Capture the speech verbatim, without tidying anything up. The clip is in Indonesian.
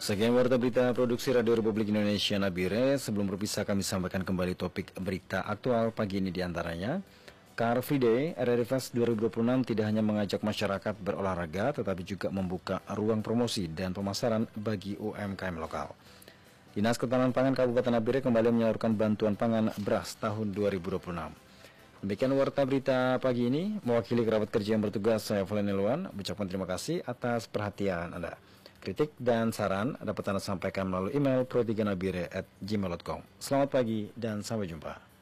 Sekian warta berita produksi Radio Republik Indonesia Nabire. Sebelum berpisah kami sampaikan kembali topik berita aktual pagi ini diantaranya. Car Free Day R R I Fest dua ribu dua puluh enam tidak hanya mengajak masyarakat berolahraga, tetapi juga membuka ruang promosi dan pemasaran bagi U M K M lokal. Dinas Ketahanan Pangan Kabupaten Nabire kembali menyalurkan bantuan pangan beras tahun dua ribu dua puluh enam. Demikian warta berita pagi ini. Mewakili kerabat kerja yang bertugas, saya Valen Ilwan, mengucapkan terima kasih atas perhatian Anda. Kritik dan saran dapat Anda sampaikan melalui email pro tiga nabire at gmail dot com. Selamat pagi dan sampai jumpa.